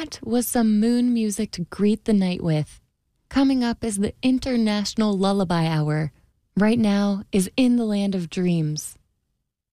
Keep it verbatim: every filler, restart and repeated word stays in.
That was some moon music to greet the night with. Coming up is the International Lullaby Hour. Right now is In the Land of Dreams.